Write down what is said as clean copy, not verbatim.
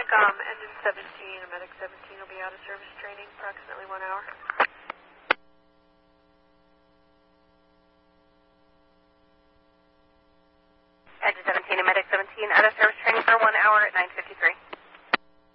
Medic, engine 17 and Medic 17 will be out of service training approximately 1 hour.